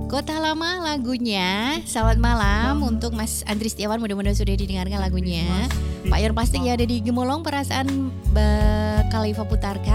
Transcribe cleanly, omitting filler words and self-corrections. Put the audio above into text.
Kota Lama lagunya. Selamat malam untuk Mas Andri Setiawan, mudah-mudahan sudah didengarkan lagunya. Pak Yor Pasti yang ada di Gemolong, perasaan Khalifa putarkan.